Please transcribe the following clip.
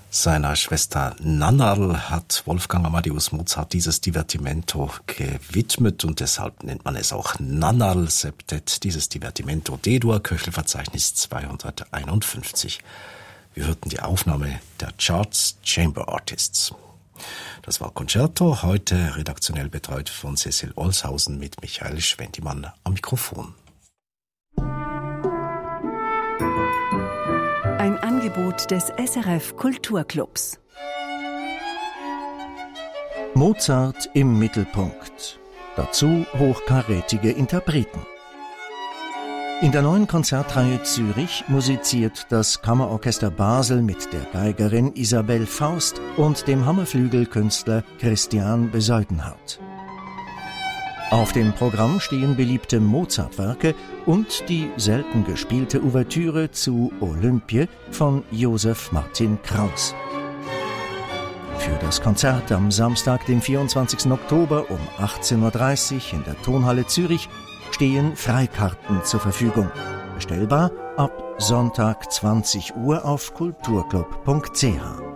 Seiner Schwester Nannerl hat Wolfgang Amadeus Mozart dieses Divertimento gewidmet und deshalb nennt man es auch Nannerl-Septett, dieses Divertimento D-Dur, Köchelverzeichnis 251. Wir hörten die Aufnahme der Charts Chamber Artists. Das war Concerto, heute redaktionell betreut von Cecil Olshausen mit Michael Schwendimann am Mikrofon. Ein Angebot des SRF Kulturclubs. Mozart im Mittelpunkt. Dazu hochkarätige Interpreten. In der neuen Konzertreihe Zürich musiziert das Kammerorchester Basel mit der Geigerin Isabelle Faust und dem Hammerflügelkünstler Christian Bezuidenhout. Auf dem Programm stehen beliebte Mozart-Werke und die selten gespielte Ouvertüre zu Olympie von Joseph Martin Kraus. Für das Konzert am Samstag, dem 24. Oktober um 18.30 Uhr in der Tonhalle Zürich stehen Freikarten zur Verfügung. Bestellbar ab Sonntag 20 Uhr auf kulturclub.ch.